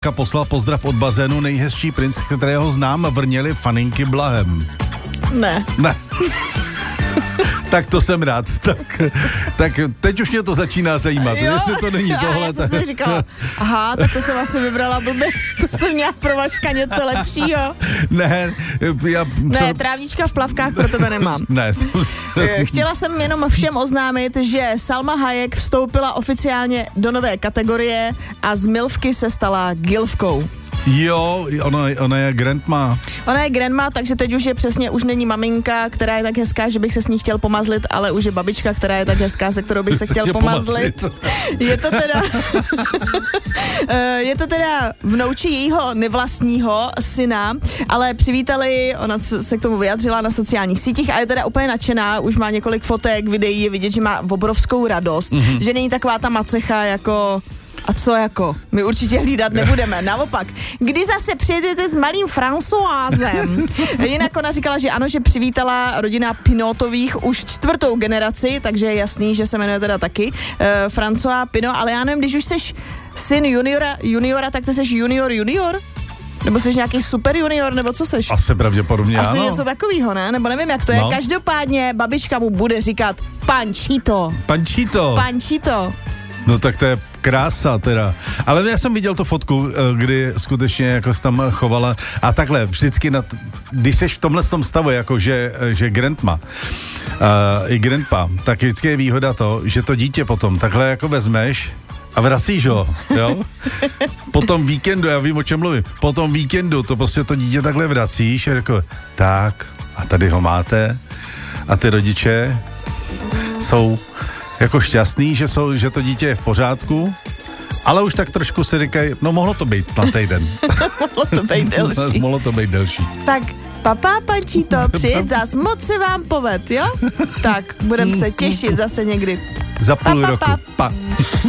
poslal pozdrav od bazénu, nejhezčí princ, kterého znám, vrněli faninky blahem. Ne. Tak to jsem rád. Tak teď už mě to začíná zajímat. Jo, jestli to není tohle. Já jsem si říkala, aha, tak to jsem asi vybrala blbě. To jsem měla pro Vaška něco lepšího. Ne, Ne, trávnička v plavkách pro tebe nemám. Ne. Chtěla jsem jenom všem oznámit, že Salma Hayek vstoupila oficiálně do nové kategorie a z milfky se stala gilfkou. Jo, ona je grandma. Ona je grandma, takže teď už je přesně, už není maminka, která je tak hezká, že bych se s ní chtěl pomazlit, ale už je babička, která je tak hezká, se kterou bych se chtěl pomazlit. Je to teda vnouči jejího nevlastního syna, ale přivítali, ona se k tomu vyjadřila na sociálních sítích a je teda úplně nadšená, už má několik fotek, videí, je vidět, že má obrovskou radost, že není taková ta macecha jako... A co jako? My určitě hlídat nebudeme. Naopak, kdy zase přijedete s malým Françoisem? Jinak ona říkala, že ano, že přivítala rodina Pinotových už 4. generaci, takže je jasný, že se jmenuje teda taky François Pinot, ale já nevím, když už seš syn juniora, tak ty seš junior? Nebo jsi nějaký super junior, nebo co seš? Asi pravděpodobně Asi ano. něco takového, ne? Nebo nevím, jak to je. Každopádně babička mu bude říkat Pančito. No tak to je krása teda. Ale já jsem viděl tu fotku, kdy skutečně jako se tam chovala a takhle vždycky, když seš v tomhle stavu, jako že grandma i grandpa, tak vždycky je výhoda to, že to dítě potom takhle jako vezmeš a vracíš ho, jo? Po tom víkendu, já vím, o čem mluvím, po tom víkendu to prostě to dítě takhle vracíš a jako, tak a tady ho máte a ty rodiče jsou jako šťastný, že to dítě je v pořádku, ale už tak trošku si říkají, no mohlo to být na týden. Mohlo to být delší. Tak papá Pančito, přijet zas, moc se vám poved, jo? Tak, budeme se těšit zase někdy. Za půl roku. Pa.